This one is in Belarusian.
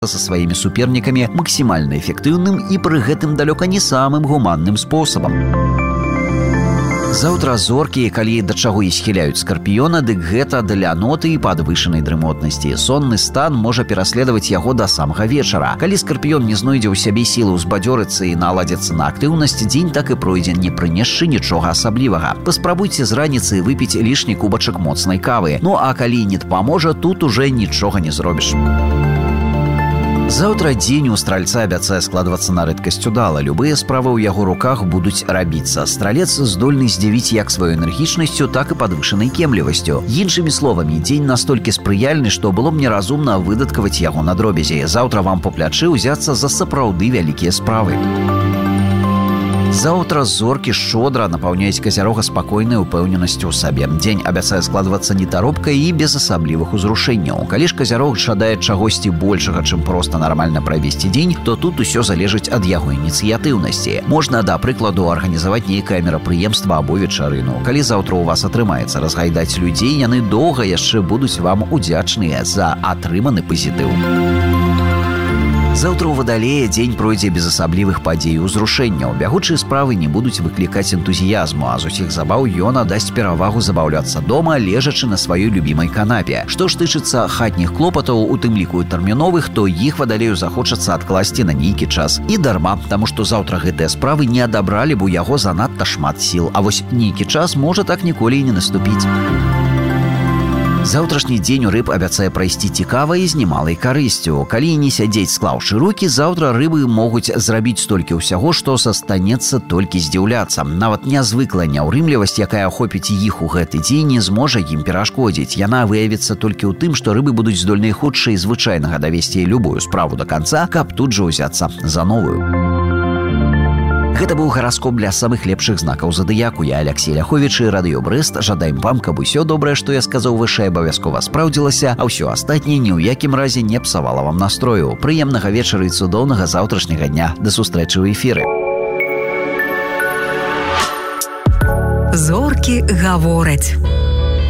со сваімі супернікамі максімальна эфектыўным і пры гэтым далёка не самым гуманным спосабам. Заўтра зоркі, калі да чаго і схіляюць скарпіёна, дык гэта для ноты і падвышанай дрымотнасці. Сонны стан можа пераследаваць яго да самага вечара. Калі скарпіён не знойдзе ў сябе сілы ўзбадзёрыцца і наладзіцца на актыўнасць, дзень так і пройдзе, не прынесшы нічога асаблівага. Паспрабуйце з раніцы выпіць лішні кубачак моцнай кавы. Ну а калі не дапаможа, тут уже нічога не зробіш. Заўтра дзень у стральца абяцае складвацца на рэдкасць удала. Любыя справы ў яго руках будуць рабіцца. Стралец здольны здзівіць як сваёй энергічнасцю, так і падвышанай кемлівасцю. Іншымі словамі, дзень настолькі спрыяльны, што было б неразумна выдаткаваць яго на дробязі. Заўтра вам па плячы ўзяцца за сапраўды вялікія справы. Заўтра зоркі шчодра напаўняюць казярога спакойнай упэўненасцю ў сабе. Дзень абяцае складвацца нетаропка і без асаблівых узрушэнняў. Калі ж казярог жадае чагосьці большага, чым проста нармальна правесці дзень, то тут усё залежыць ад яго ініцыятыўнасці. Можна, да прыкладу, арганізаваць нейкае мерапрыемства або вечарыну. Калі заўтра ў вас атрымаецца разгайдаць людзей, яны доўга яшчэ будуць вам удзячныя за атрыманы пазітыў. Заўтра ў вадалея дзень пройдзе без асаблівых падзей і ўзрушэнняў. Бягучыя справы не будуць выклікаць энтузіязму, а з усіх забаў ён аддасць перавагу забаўляцца дома, лежачы на сваёй любімай канапе. Што ж тычыцца хатніх клопатаў, у тым ліку і тэрміновых, то іх вадалею захочацца адкласці на нейкі час. І дарма, таму што заўтра гэтыя справы не адабралі б у яго занадта шмат сіл, а вось нейкі час можа так ніколі і не наступіць. Заўтрашні дзень у рыб абяцае прайсці цікава і з немалай карысцю. Калі не сядзець склаўшы рукі, заўтра рыбы могуць зрабіць столькі ўсяго, што застанецца толькі здзіўляцца. Нават нязвыклая няўрымлівасць, якая ахопіць іх у гэты дзень, не зможа ім перашкодзіць. Яна выявіцца толькі ў тым, што рыбы будуць здольныя хутчэй звычайнага давесці любую справу да канца, каб тут жа ўзяцца за новую. Гэта быў гараскоп для самых лепшых знакаў задыяку. Я Алексей Ляховіч і Радыё Брэст. Жадаем вам, каб усё добрае, што я сказаў вышэй, абавязкова спраўдзілася, а ўсё астатняе ні ў якім разе не псавала вам настрою. Прыемнага вечара і цудоўнага заўтрашняга дня. Да сустрэчы ў эфіры. Зоркі гавораць.